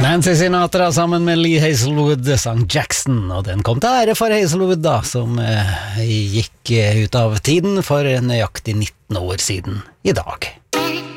Nancy Sinatra sammen med Lee Hazelwood sang Jackson, og den kom til ære for Hazelwood da, som gikk ut av tiden for nøyaktig 19 år siden i dag.